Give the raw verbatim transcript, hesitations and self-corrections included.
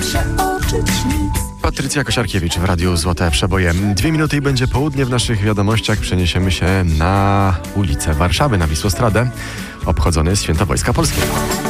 przeoczyć nic. Patrycja Kosiarkiewicz w Radiu Złote Przeboje. Dwie minuty i będzie południe. W naszych wiadomościach przeniesiemy się na ulicę Warszawy, na Wisłostradę. Obchodzone jest Święto Wojska Polskiego.